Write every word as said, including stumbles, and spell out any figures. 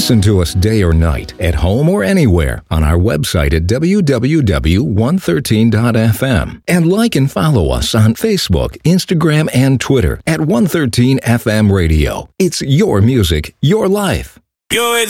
Listen to us day or night, at home or anywhere, on our website at w w w dot one thirteen dot f m. And like and follow us on Facebook, Instagram, and Twitter at one thirteen F M Radio. It's your music, your life. Yo, it's